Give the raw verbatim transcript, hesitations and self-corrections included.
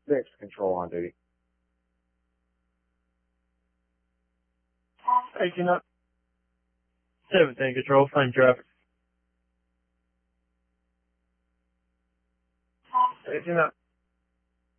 Six, control on duty. Agent up. seventeen, control, flame traffic. Agent up.